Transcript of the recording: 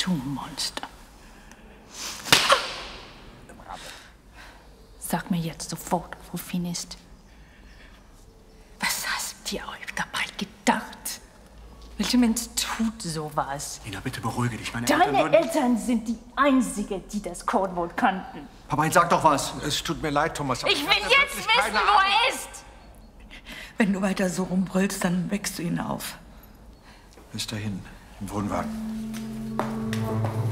Du Monster. Sag mir jetzt sofort, wo Finn ist. Was hast ihr euch dabei gedacht? Welcher Mensch tut sowas? Nina, bitte beruhige dich. Meine Deine Eltern sind die Einzigen, die das Codewort kannten. Papa, jetzt sag doch was. Es tut mir leid, Thomas. Ich will jetzt wissen, wo er ist! Wenn du weiter so rumbrüllst, dann wächst du ihn auf. Bis dahin, im Wohnwagen.